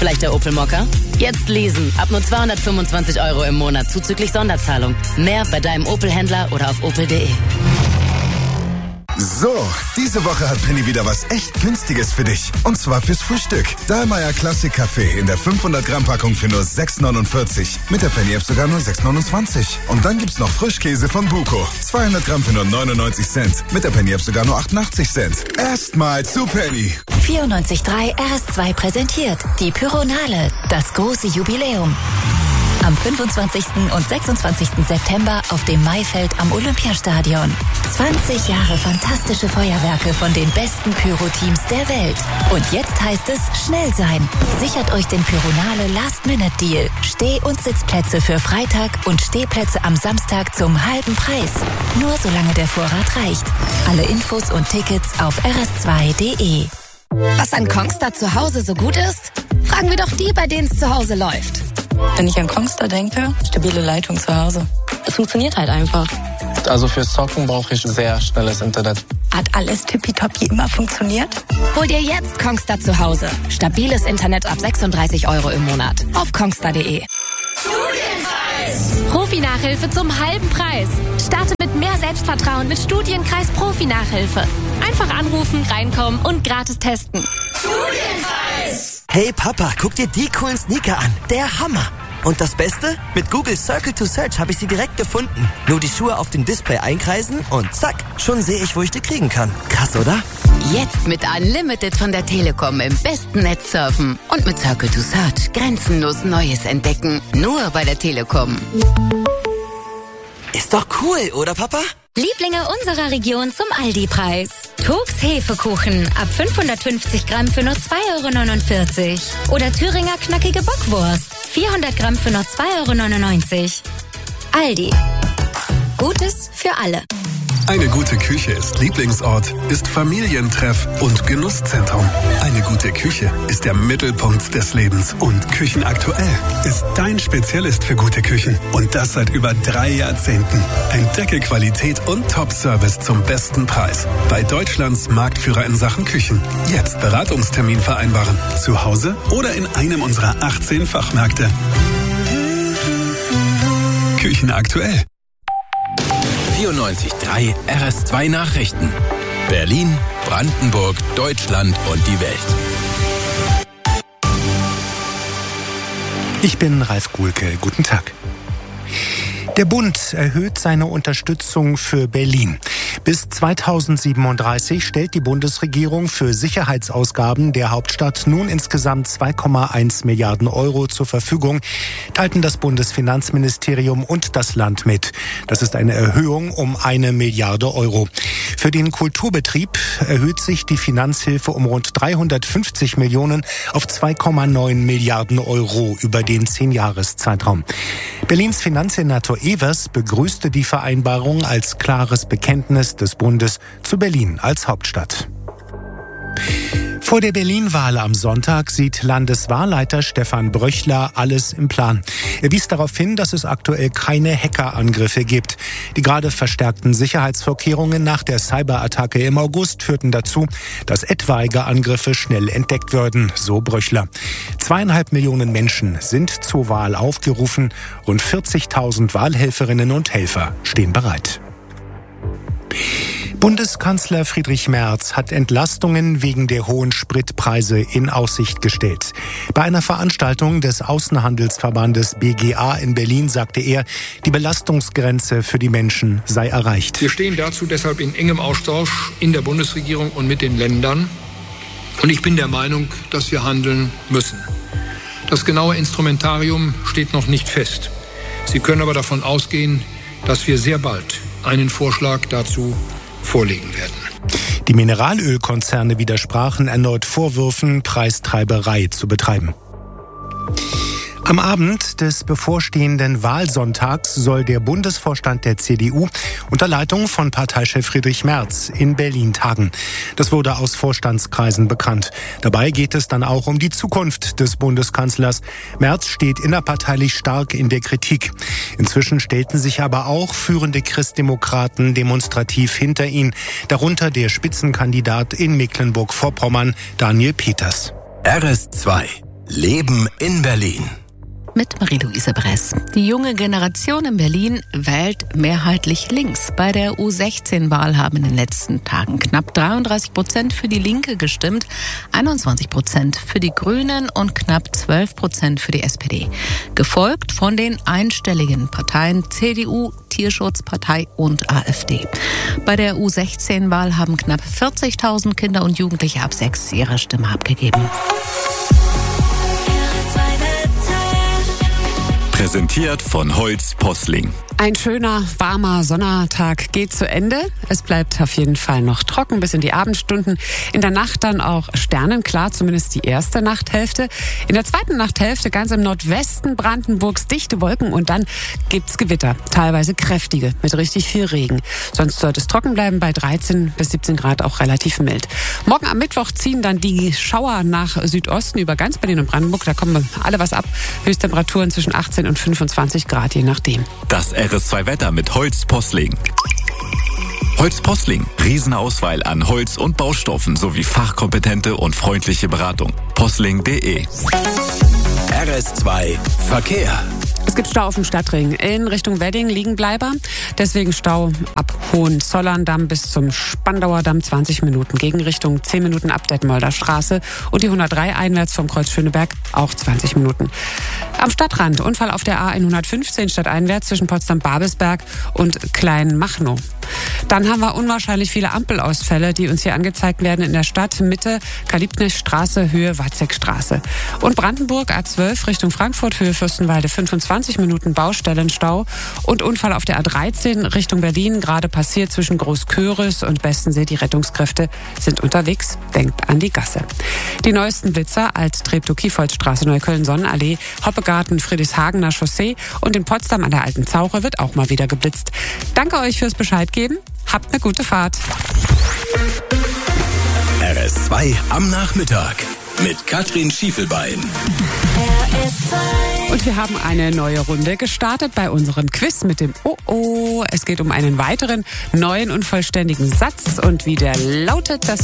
Vielleicht der Opel Mokka? Jetzt leasen. Ab nur 225 € im Monat zuzüglich Sonderzahlung. Mehr bei deinem Opel-Händler oder auf opel.de. So, diese Woche hat Penny wieder was echt Günstiges für dich. Und zwar fürs Frühstück. Dahlmeier Classic Kaffee in der 500-Gramm-Packung für nur 6,49. Mit der Penny-App sogar nur 6,29. Und dann gibt's noch Frischkäse von Buko. 200 Gramm für nur 99 Cent. Mit der Penny-App sogar nur 88 Cent. Erstmal zu Penny. 94.3 RS2 präsentiert die Pyronale, das große Jubiläum. Am 25. und 26. September auf dem Maifeld am Olympiastadion. 20 Jahre fantastische Feuerwerke von den besten Pyro-Teams der Welt. Und jetzt heißt es schnell sein. Sichert euch den Pyronale Last-Minute-Deal. Steh- und Sitzplätze für Freitag und Stehplätze am Samstag zum halben Preis. Nur solange der Vorrat reicht. Alle Infos und Tickets auf rs2.de. Was an Kongstar zu Hause so gut ist? Fragen wir doch die, bei denen es zu Hause läuft. Wenn ich an Kongstar denke, stabile Leitung zu Hause. Es funktioniert halt einfach. Also fürs Zocken brauche ich sehr schnelles Internet. Hat alles tippitoppi immer funktioniert? Hol dir jetzt Kongstar zu Hause. Stabiles Internet ab 36 € im Monat. Auf kongstar.de. Studienkreis! Profi-Nachhilfe zum halben Preis. Starte mit mehr Selbstvertrauen mit Studienkreis Profi-Nachhilfe. Einfach anrufen, reinkommen und gratis testen. Studienkreis! Hey Papa, guck dir die coolen Sneaker an. Der Hammer! Und das Beste? Mit Google Circle to Search habe ich sie direkt gefunden. Nur die Schuhe auf dem Display einkreisen und zack, schon sehe ich, wo ich die kriegen kann. Krass, oder? Jetzt mit Unlimited von der Telekom im besten Netz surfen. Und mit Circle to Search grenzenlos Neues entdecken. Nur bei der Telekom. Ist doch cool, oder Papa? Lieblinge unserer Region zum Aldi-Preis. Turks Hefekuchen ab 550 Gramm für nur 2,49 €. Oder Thüringer knackige Bockwurst. 400 Gramm für nur 2,99 €. Aldi. Gutes für alle. Eine gute Küche ist Lieblingsort, ist Familientreff und Genusszentrum. Eine gute Küche ist der Mittelpunkt des Lebens. Und Küchenaktuell ist dein Spezialist für gute Küchen. Und das seit über 3 Jahrzehnten. Entdecke Qualität und Top-Service zum besten Preis. Bei Deutschlands Marktführer in Sachen Küchen. Jetzt Beratungstermin vereinbaren. Zu Hause oder in einem unserer 18 Fachmärkte. Küchenaktuell. 94.3 RS2 Nachrichten. Berlin, Brandenburg, Deutschland und die Welt. Ich bin Ralf Guhlke. Guten Tag. Der Bund erhöht seine Unterstützung für Berlin. Bis 2037 stellt die Bundesregierung für Sicherheitsausgaben der Hauptstadt nun insgesamt 2,1 Milliarden € zur Verfügung, teilten das Bundesfinanzministerium und das Land mit. Das ist eine Erhöhung um 1 Milliarde €. Für den Kulturbetrieb erhöht sich die Finanzhilfe um rund 350 Millionen auf 2,9 Milliarden € über den 10-Jahres-Zeitraum. Berlins Finanzsenator Evers begrüßte die Vereinbarung als klares Bekenntnis des Bundes zu Berlin als Hauptstadt. Vor der Berlin-Wahl am Sonntag sieht Landeswahlleiter Stefan Bröchler alles im Plan. Er wies darauf hin, dass es aktuell keine Hackerangriffe gibt. Die gerade verstärkten Sicherheitsvorkehrungen nach der Cyberattacke im August führten dazu, dass etwaige Angriffe schnell entdeckt würden, so Bröchler. 2,5 Millionen Menschen sind zur Wahl aufgerufen. Rund 40.000 Wahlhelferinnen und Helfer stehen bereit. Bundeskanzler Friedrich Merz hat Entlastungen wegen der hohen Spritpreise in Aussicht gestellt. Bei einer Veranstaltung des Außenhandelsverbandes BGA in Berlin sagte er, die Belastungsgrenze für die Menschen sei erreicht. Wir stehen dazu deshalb in engem Austausch in der Bundesregierung und mit den Ländern. Und ich bin der Meinung, dass wir handeln müssen. Das genaue Instrumentarium steht noch nicht fest. Sie können aber davon ausgehen, dass wir sehr bald einen Vorschlag dazu vorlegen werden. Die Mineralölkonzerne widersprachen erneut Vorwürfen, Preistreiberei zu betreiben. Am Abend des bevorstehenden Wahlsonntags soll der Bundesvorstand der CDU unter Leitung von Parteichef Friedrich Merz in Berlin tagen. Das wurde aus Vorstandskreisen bekannt. Dabei geht es dann auch um die Zukunft des Bundeskanzlers. Merz steht innerparteilich stark in der Kritik. Inzwischen stellten sich aber auch führende Christdemokraten demonstrativ hinter ihn, darunter der Spitzenkandidat in Mecklenburg-Vorpommern, Daniel Peters. RS2. Leben in Berlin. Mit Marie-Louise Bress. Die junge Generation in Berlin wählt mehrheitlich links. Bei der U16-Wahl haben in den letzten Tagen knapp 33% für die Linke gestimmt, 21% für die Grünen und knapp 12% für die SPD. Gefolgt von den einstelligen Parteien CDU, Tierschutzpartei und AfD. Bei der U16-Wahl haben knapp 40.000 Kinder und Jugendliche ab 6 ihre Stimme abgegeben. Präsentiert von Holz Posling. Ein schöner, warmer Sommertag geht zu Ende. Es bleibt auf jeden Fall noch trocken bis in die Abendstunden. In der Nacht dann auch sternenklar, zumindest die erste Nachthälfte. In der zweiten Nachthälfte ganz im Nordwesten Brandenburgs dichte Wolken und dann gibt's Gewitter. Teilweise kräftige, mit richtig viel Regen. Sonst sollte es trocken bleiben, bei 13 bis 17 Grad auch relativ mild. Morgen am Mittwoch ziehen dann die Schauer nach Südosten über ganz Berlin und Brandenburg. Da kommen alle was ab. Höchsttemperaturen zwischen 18 und 25 Grad, je nachdem. Das RS2-Wetter mit Holz Posling. Holz Posling. Riesenauswahl an Holz und Baustoffen sowie fachkompetente und freundliche Beratung. Posling.de. RS2 Verkehr. Es gibt Stau auf dem Stadtring. In Richtung Wedding Liegenbleiber. Deswegen Stau ab Hohenzollern-Damm bis zum Spandauer Damm 20 Minuten. Gegenrichtung 10 Minuten ab Detmolder Straße. Und die 103 einwärts vom Kreuz Schöneberg auch 20 Minuten. Am Stadtrand Unfall auf der A115 stadteinwärts zwischen Potsdam-Babelsberg und Kleinmachnow. Dann haben wir unwahrscheinlich viele Ampelausfälle, die uns hier angezeigt werden in der Stadt. Mitte Kalibknechtstraße, Höhe Watzekstraße. Und Brandenburg A12 Richtung Frankfurt, Höhe Fürstenwalde 25 Minuten Baustellenstau. Und Unfall auf der A13 Richtung Berlin, gerade passiert zwischen Großköris und Bestensee. Die Rettungskräfte sind unterwegs. Denkt an die Gasse. Die neuesten Blitzer als Treptow-Kiefholzstraße, Neukölln-Sonnenallee, Hoppegarten, Friedrichshagener Chaussee und in Potsdam an der Alten Zauche wird auch mal wieder geblitzt. Danke euch fürs Bescheid geben. Habt eine gute Fahrt. RS2 am Nachmittag mit Katrin Schiefelbein. Und wir haben eine neue Runde gestartet bei unserem Quiz mit dem Oh-Oh. Es geht um einen weiteren neuen und vollständigen Satz. Und wie der lautet, das